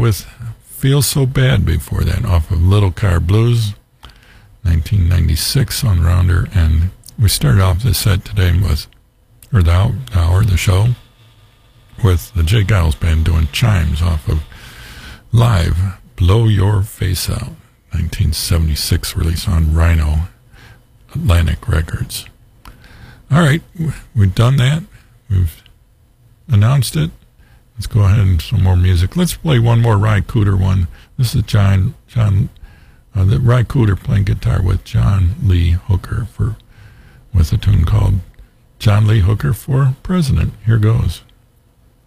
with Feel So Bad before that, off of Little Car Blues, 1996 on Rounder. And we started off the set today with, or the show, with the Jay Giles Band doing Chimes off of Live, Blow Your Face Out, 1976 release on Rhino Atlantic Records. All right, we've done that. We've announced it. Let's go ahead and some more music. Let's play one more Ry Cooder one. This is the Ry Cooder playing guitar with John Lee Hooker with a tune called John Lee Hooker for President. Here goes.